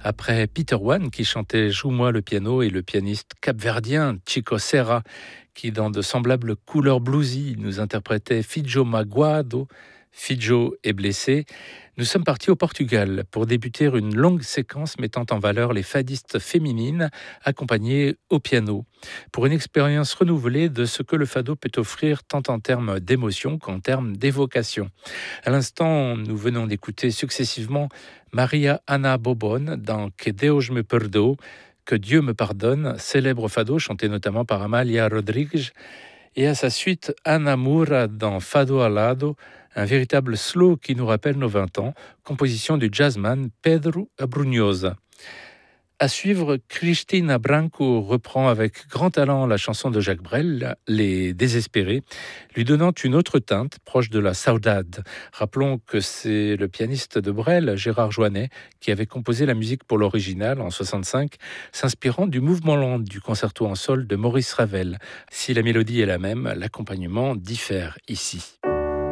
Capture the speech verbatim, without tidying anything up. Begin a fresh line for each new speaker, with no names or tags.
Après Peter One qui chantait Joue-moi le piano et le pianiste capverdien Chico Serra qui, dans de semblables couleurs bluesy, nous interprétait Fijo Magoado, Fijo est blessé, nous sommes partis au Portugal pour débuter une longue séquence mettant en valeur les fadistes féminines accompagnées au piano, pour une expérience renouvelée de ce que le fado peut offrir tant en termes d'émotion qu'en termes d'évocation. À l'instant, nous venons d'écouter successivement Maria Ana Bobon dans Que Deus me perdoe, que Dieu me pardonne, célèbre fado chanté notamment par Amália Rodrigues, et à sa suite Ana Moura dans Fado Alado, un véritable slow qui nous rappelle nos vingt ans, composition du jazzman Pedro Abrunhosa. À suivre, Cristina Branco reprend avec grand talent la chanson de Jacques Brel, Les Désespérés, lui donnant une autre teinte proche de la saudade. Rappelons que c'est le pianiste de Brel, Gérard Joannet, qui avait composé la musique pour l'original en soixante-cinq, s'inspirant du mouvement lent du concerto en sol de Maurice Ravel. Si la mélodie est la même, l'accompagnement diffère ici.